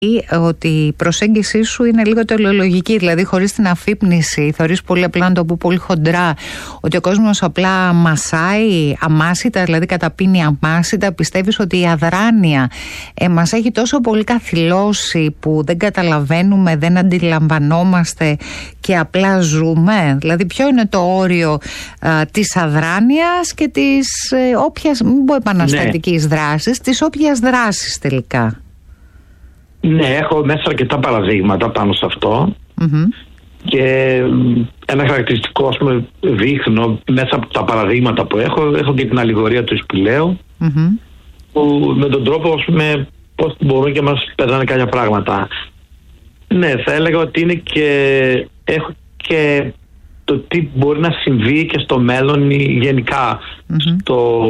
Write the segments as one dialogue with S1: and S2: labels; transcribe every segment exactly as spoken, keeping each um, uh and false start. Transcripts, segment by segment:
S1: ότι η προσέγγιση σου είναι λίγο τελεολογική, δηλαδή χωρίς την αφύπνιση. Θεωρείς πολύ απλά, να το πω πολύ χοντρά, ότι ο κόσμος απλά μασάει αμάσιτα, δηλαδή καταπίνει αμάσιτα. Πιστεύεις ότι η αδράνεια ε, μας έχει τόσο πολύ καθυλώσει που δεν καταλαβαίνουμε, δεν αντιλαμβανόμαστε και απλά ζούμε? Δηλαδή ποιο είναι το όριο α, της αδράνειας και της ε, όποιας, μην πω επαναστατικής ναι. δράσης, της όποιας δράσης τελικά?
S2: Ναι, έχω μέσα αρκετά παραδείγματα πάνω σε αυτό mm-hmm. και ένα χαρακτηριστικό, ας πούμε, δείχνω μέσα από τα παραδείγματα που έχω, έχω και την αλληγορία του Ισπηλαίου mm-hmm. που με τον τρόπο, ας πούμε, πώς μπορούν και μας περνάνε κάποια πράγματα. Ναι, θα έλεγα ότι είναι και έχω και το τι μπορεί να συμβεί και στο μέλλον γενικά mm-hmm. στο,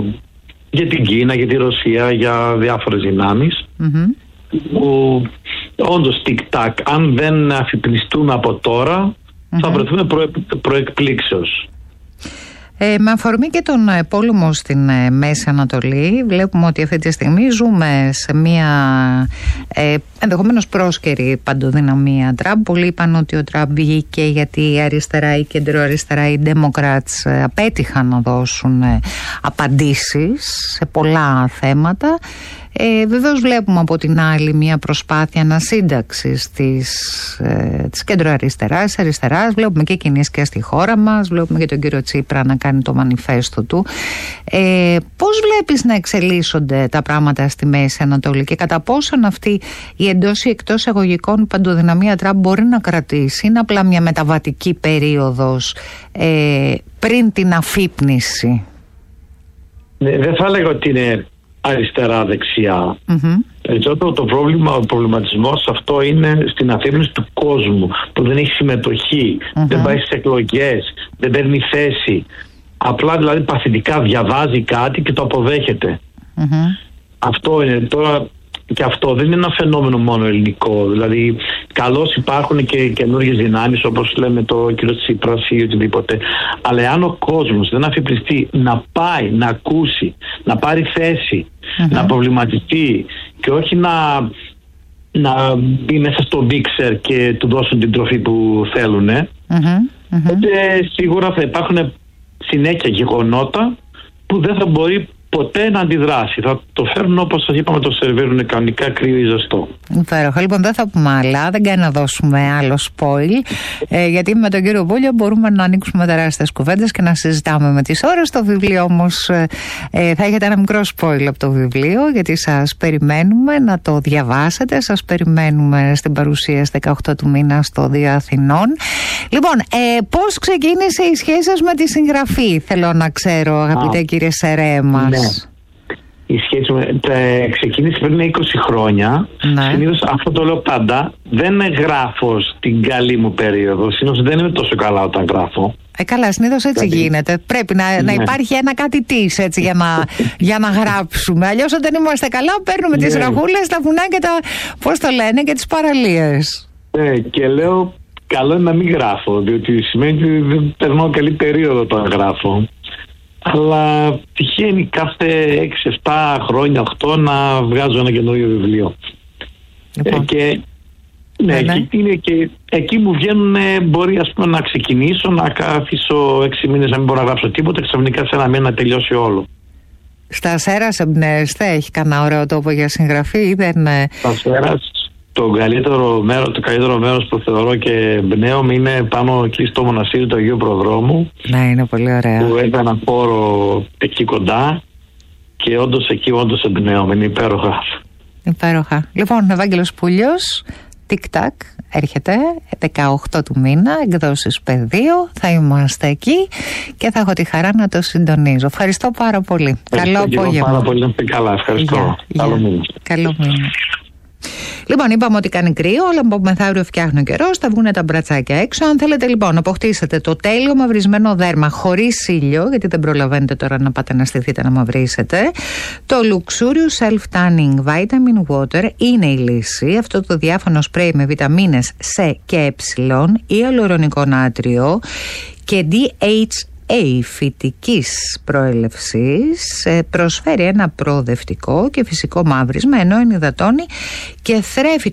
S2: για την Κίνα, για τη Ρωσία, για διάφορες δυνάμεις mm-hmm. που όντως τικ-τακ, αν δεν αφυπνιστούμε από τώρα mm-hmm. θα βρεθούμε προ, προεκπλήξεως.
S1: Ε, με αφορμή και τον ε, πόλεμο στην ε, Μέση Ανατολή, βλέπουμε ότι αυτή τη στιγμή ζούμε σε μια ε, ενδεχομένως πρόσκαιρη παντοδυναμία Τραμπ. Πολλοί είπαν ότι ο Τραμπ βγήκε γιατί η αριστερά, η κεντροαριστερά, οι Democrats ε, απέτυχαν να δώσουν ε, απαντήσεις σε πολλά θέματα. Ε, βεβαίως βλέπουμε από την άλλη μια προσπάθεια ανασύνταξης της, ε, της κεντροαριστεράς, αριστεράς. Βλέπουμε και κινήσεις και στη χώρα μας, βλέπουμε και τον κύριο Τσίπρα να κάνει το μανιφέστο του. Ε, πώς βλέπεις να εξελίσσονται τα πράγματα στη Μέση Ανατολή και κατά πόσον αυτή η εντός ή εκτός εγωγικών παντοδυναμία Τραμπ μπορεί να κρατήσει? Είναι απλά μια μεταβατική περίοδος ε, πριν την αφύπνιση?
S2: Ναι, δεν θα έλεγα ότι είναι αριστερά-δεξιά. Mm-hmm. Περισσότερο το πρόβλημα, ο προβληματισμός αυτό είναι στην αφύπνιση του κόσμου, που δεν έχει συμμετοχή, mm-hmm. δεν πάει στις εκλογές, δεν παίρνει θέση. Απλά δηλαδή παθητικά διαβάζει κάτι και το αποδέχεται. Mm-hmm. Αυτό είναι τώρα. Και αυτό δεν είναι ένα φαινόμενο μόνο ελληνικό. Δηλαδή, καλώς υπάρχουν και καινούργιες δυνάμεις, όπως λέμε το κύριο Τσίπρας ή οτιδήποτε. Αλλά εάν ο κόσμος δεν αφυπνιστεί να πάει, να ακούσει, να πάρει θέση, mm-hmm. να προβληματιστεί και όχι να, να μπει μέσα στο μίξερ και του δώσουν την τροφή που θέλουν, mm-hmm. Mm-hmm. τότε σίγουρα θα υπάρχουν συνέχεια γεγονότα που δεν θα μπορεί ποτέ να αντιδράσει. Θα το φέρουν, όπως σας είπαμε, το σερβίρουν κανονικά κρύο ή ζεστό.
S1: Υπέροχα. Λοιπόν, δεν θα πούμε άλλα, δεν κάνει να δώσουμε άλλο spoil, ε, γιατί με τον κύριο Βούλιο μπορούμε να ανοίξουμε τεράστιες κουβέντες και να συζητάμε με τις ώρες. Το βιβλίο όμως ε, θα έχετε ένα μικρό spoil από το βιβλίο, γιατί σας περιμένουμε να το διαβάσετε. Σας περιμένουμε στην παρουσία στις δεκαοκτώ του μήνα στο Δία Αθηνών. Λοιπόν, ε, πώς ξεκίνησε η σχέση σας με τη συγγραφή, θέλω να ξέρω, αγαπητέ ah. κύριε Σερέ μας?
S2: Ναι. Η σχέση με, τε, ξεκίνησε πριν είκοσι χρόνια. Ναι. Συνήθως, αυτό το λέω πάντα, δεν γράφω στην καλή μου περίοδο. Συνήθως δεν είμαι τόσο καλά όταν γράφω.
S1: Ε, καλά, συνήθως έτσι δηλαδή, γίνεται. Πρέπει να, ναι. να υπάρχει ένα κάτι της έτσι για να, για να γράψουμε. Αλλιώς όταν είμαστε καλά παίρνουμε ναι. τις ραγούλες, τα βουνά και τα, πώς το λένε, και τις παραλίες.
S2: Ναι, και λέω καλό είναι να μην γράφω, διότι σημαίνει ότι δεν περνάω καλή περίοδο όταν γράφω. Αλλά τυχαίνει κάθε έξι εφτά χρόνια, οκτώ να βγάζω ένα καινούριο βιβλίο. Λοιπόν. Ε, και, ναι, ναι. Και, είναι και εκεί μου βγαίνουν, μπορεί ας πούμε να ξεκινήσω, να καθίσω έξι μήνες να μην μπορώ να γράψω τίποτα, ξαφνικά σε ένα μήνα να τελειώσει όλο.
S1: Στα Αστέρας εμπνέεστε, έχει κανένα ωραίο τόπο για συγγραφή ή δεν?
S2: Στα Αστέρας, το καλύτερο μέρος, το καλύτερο μέρος που θεωρώ και εμπνέομαι είναι πάνω εκεί στο μοναστήρι του Αγίου Προδρόμου.
S1: Ναι, είναι πολύ ωραία.
S2: Που έχει ένα χώρο εκεί κοντά και όντως εκεί όντως εμπνέομαι, είναι υπέροχα.
S1: Υπέροχα. Λοιπόν, Ευάγγελος Πούλιος, τικ-τακ, έρχεται δεκαοκτώ του μήνα, εκδόσεις Πεδίο, θα είμαστε εκεί και θα έχω τη χαρά να το συντονίζω. Ευχαριστώ πάρα πολύ. Ευχαριστώ. Καλό απόγευμα.
S2: Πάρα πολύ, να είστε καλά. Ευχαριστώ.
S1: Yeah,
S2: Καλό
S1: yeah.
S2: μήνα.
S1: Καλό μήνα. Λοιπόν, είπαμε ότι κάνει κρύο, αλλά από μεθαύριο φτιάχνει ο καιρός, θα βγουν τα μπρατσάκια έξω. Αν θέλετε λοιπόν να αποκτήσετε το τέλειο μαυρισμένο δέρμα χωρίς ήλιο, γιατί δεν προλαβαίνετε τώρα να πάτε να στηθείτε να μαυρίσετε, το Luxurious Self Tanning Vitamin Water είναι η λύση. Αυτό το διάφανο σπρέι με βιταμίνες C και Ε, υαλουρονικό νάτριο και ντι έιτς αηφητικής προέλευσης, προσφέρει ένα προοδευτικό και φυσικό μαύρισμα, ενώ ενυδατώνει και θρέφει